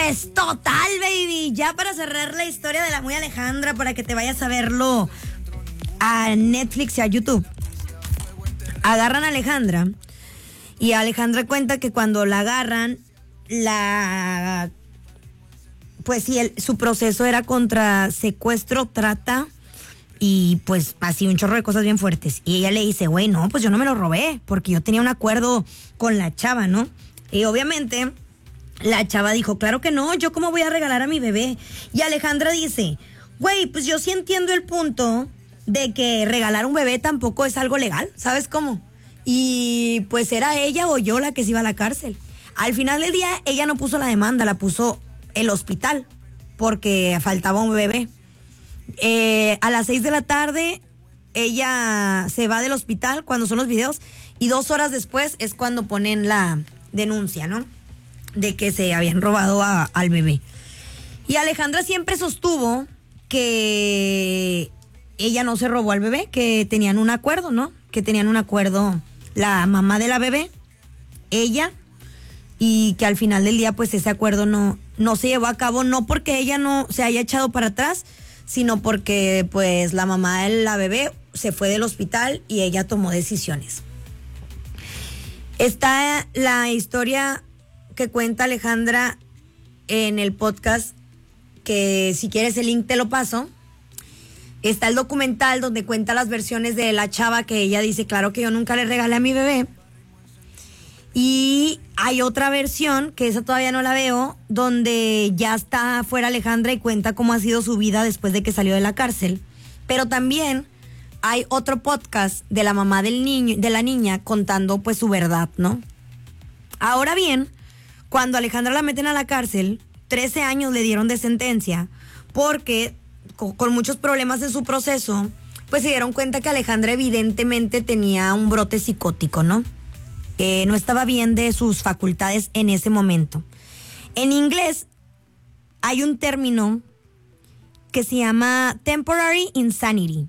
Pues total, baby. Ya para cerrar la historia de la muy Alejandra, para que te vayas a verlo a Netflix y a YouTube. Agarran a Alejandra y Alejandra cuenta que cuando la agarran, pues sí, su proceso era contra secuestro, trata y pues así un chorro de cosas bien fuertes. Y ella le dice, güey, no, pues yo no me lo robé porque yo tenía un acuerdo con la chava, ¿no? Y obviamente la chava dijo, claro que no, yo cómo voy a regalar a mi bebé. Y Alejandra dice, güey, pues yo sí entiendo el punto de que regalar un bebé tampoco es algo legal, ¿sabes cómo? Y pues era ella o yo la que se iba a la cárcel. Al final del día ella no puso la demanda, la puso el hospital porque faltaba un bebé. A las 6 de la tarde ella se va del hospital cuando son los videos y 2 horas después es cuando ponen la denuncia, ¿no? De que se habían robado al bebé. Y Alejandra siempre sostuvo que ella no se robó al bebé, que tenían un acuerdo, ¿no? Que tenían un acuerdo la mamá de la bebé, ella, y que al final del día pues ese acuerdo no se llevó a cabo, no porque ella no se haya echado para atrás, sino porque pues la mamá de la bebé se fue del hospital y ella tomó decisiones. Está la historia que cuenta Alejandra en el podcast, que si quieres el link te lo paso. Está el documental donde cuenta las versiones de la chava, que ella dice, claro que yo nunca le regalé a mi bebé. Y hay otra versión, que esa todavía no la veo, donde ya está fuera Alejandra y cuenta cómo ha sido su vida después de que salió de la cárcel. Pero también hay otro podcast de la mamá del niño, de la niña, contando pues su verdad, ¿no? Ahora bien, cuando Alejandra la meten a la cárcel, 13 años le dieron de sentencia, porque con muchos problemas en su proceso, pues se dieron cuenta que Alejandra evidentemente tenía un brote psicótico, ¿no? No estaba bien de sus facultades en ese momento. En inglés hay un término que se llama temporary insanity,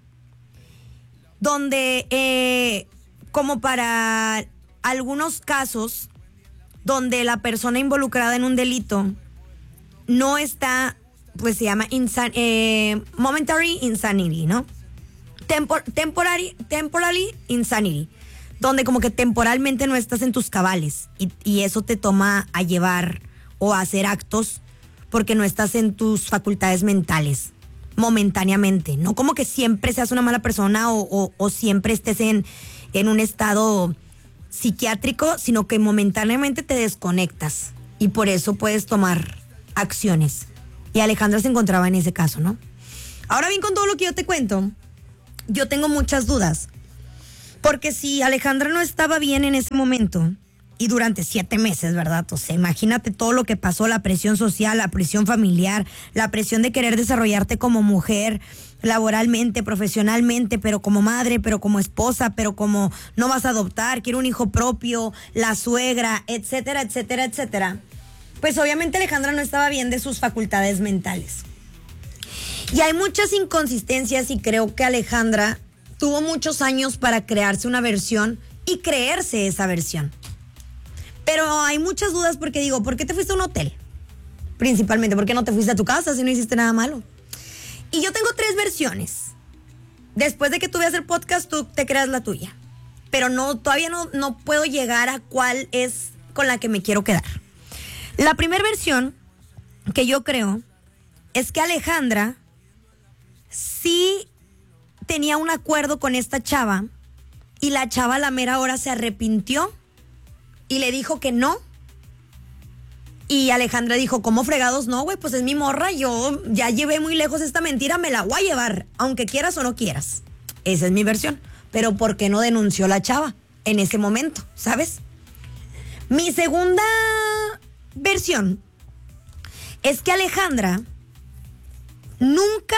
donde como para algunos casos donde la persona involucrada en un delito no está, pues se llama momentary insanity, ¿no? Temporary insanity, donde como que temporalmente no estás en tus cabales y eso te toma a llevar o a hacer actos porque no estás en tus facultades mentales momentáneamente, no como que siempre seas una mala persona o siempre estés en un estado psiquiátrico, sino que momentáneamente te desconectas y por eso puedes tomar acciones. Y Alejandra se encontraba en ese caso, ¿no? Ahora bien, con todo lo que yo te cuento, yo tengo muchas dudas. Porque si Alejandra no estaba bien en ese momento, y durante 7 meses, ¿verdad? O sea, imagínate todo lo que pasó, la presión social, la presión familiar, la presión de querer desarrollarte como mujer, laboralmente, profesionalmente, pero como madre, pero como esposa, pero como no vas a adoptar, quiero un hijo propio, la suegra, etcétera, etcétera, etcétera. Pues obviamente Alejandra no estaba bien de sus facultades mentales. Y hay muchas inconsistencias y creo que Alejandra tuvo muchos años para crearse una versión y creerse esa versión. Pero hay muchas dudas porque digo, ¿por qué te fuiste a un hotel? Principalmente, ¿por qué no te fuiste a tu casa si no hiciste nada malo? Y yo tengo 3 versiones. Después de que tú veas el podcast, tú te creas la tuya. Pero todavía no puedo llegar a cuál es con la que me quiero quedar. La primera versión que yo creo es que Alejandra sí tenía un acuerdo con esta chava y la chava a la mera hora se arrepintió y le dijo que no. Y Alejandra dijo, ¿cómo fregados no, güey? Pues es mi morra, yo ya llevé muy lejos esta mentira, me la voy a llevar, aunque quieras o no quieras. Esa es mi versión. Pero ¿por qué no denunció la chava en ese momento, sabes? Mi segunda versión es que Alejandra nunca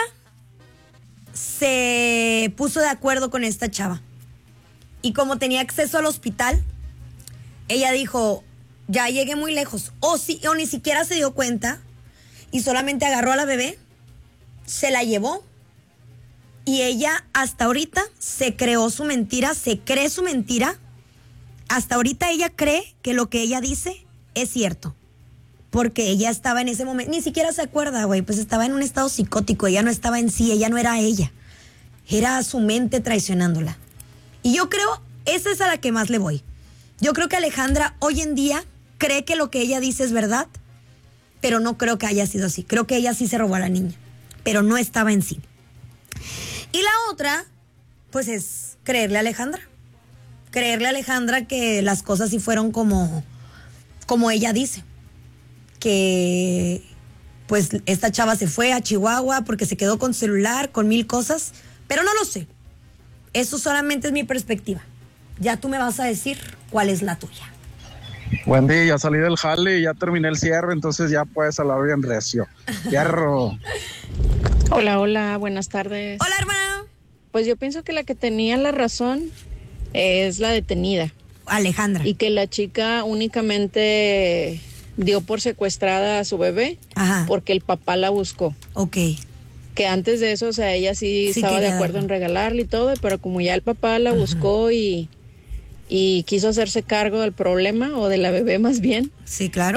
se puso de acuerdo con esta chava. Y como tenía acceso al hospital, ella dijo, ya llegué muy lejos. O ni siquiera se dio cuenta y solamente agarró a la bebé, se la llevó y ella hasta ahorita se creó su mentira, se cree su mentira. Hasta ahorita ella cree que lo que ella dice es cierto. porque ella estaba en ese momento, ni siquiera se acuerda, güey, pues estaba en un estado psicótico, ella no estaba en sí, ella no era ella, era su mente traicionándola. Y yo creo, esa es a la que más le voy. Yo creo que Alejandra hoy en día cree que lo que ella dice es verdad, pero no creo que haya sido así. Creo que ella sí se robó a la niña, pero no estaba en sí. Y la otra, pues es creerle a Alejandra. Creerle a Alejandra que las cosas sí fueron como ella dice. Que pues esta chava se fue a Chihuahua porque se quedó con celular, con 1000 cosas, pero no lo sé. Eso solamente es mi perspectiva. Ya tú me vas a decir cuál es la tuya. Buen día, ya salí del jale y ya terminé el cierre, entonces ya puedes hablar bien recio. Hierro. Hola, buenas tardes. Hola, hermano. Pues yo pienso que la que tenía la razón es la detenida. Alejandra. Y que la chica únicamente dio por secuestrada a su bebé. Ajá. Porque el papá la buscó. Ok. Que antes de eso, o sea, ella sí estaba de acuerdo en regalarle y todo, pero como ya el papá la buscó y quiso hacerse cargo del problema, o de la bebé más bien. Sí, claro.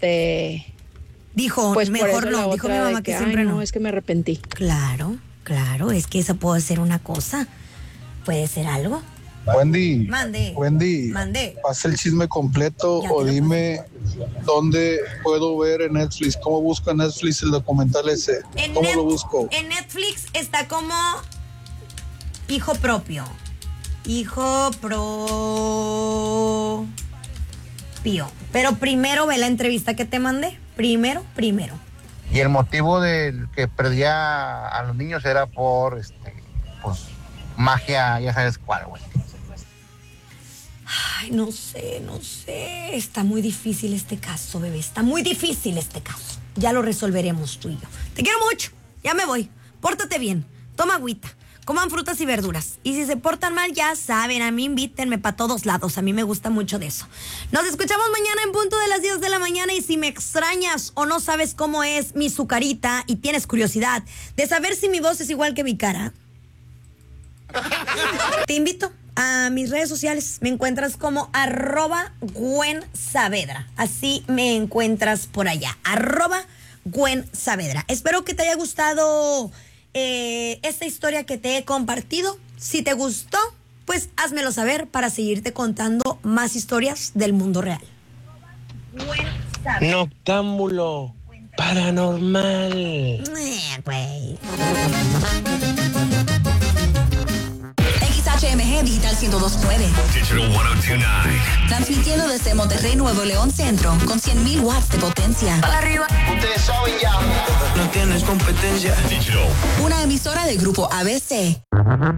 Dijo, pues mejor no, dijo mi mamá que siempre no. Es que me arrepentí. Claro, es que eso puede ser una cosa, puede ser algo. Wendy, Mande. Pasa el chisme completo o dime dónde puedo ver en Netflix. ¿Cómo busco en Netflix el documental ese? ¿Cómo lo busco? En Netflix está como hijo propio. Hijo propio. Pero primero ve la entrevista que te mandé. Primero. Y el motivo de que perdía a los niños era por, pues, magia, ya sabes cuál, güey. Ay, no sé. Está muy difícil este caso, bebé. Está muy difícil este caso. Ya lo resolveremos tú y yo. Te quiero mucho. Ya me voy. Pórtate bien. Toma agüita. Coman frutas y verduras. Y si se portan mal, ya saben, a mí invítenme para todos lados. A mí me gusta mucho de eso. Nos escuchamos mañana en punto de las 10 de la mañana. Y si me extrañas o no sabes cómo es mi sucarita y tienes curiosidad de saber si mi voz es igual que mi cara, te invito a mis redes sociales. Me encuentras como @GwenSaavedra. Así me encuentras por allá. @GwenSaavedra. Espero que te haya gustado esta historia que te he compartido. Si te gustó, pues házmelo saber para seguirte contando más historias del mundo real. Noctámbulo paranormal. Güey. XHMG Digital 102.9. Digital 102.9. Transmitiendo desde Monterrey, Nuevo León Centro, con 100,000 watts de potencia. Para arriba. Ustedes saben ya. No tienes competencia. Digital. Una emisora del grupo ABC.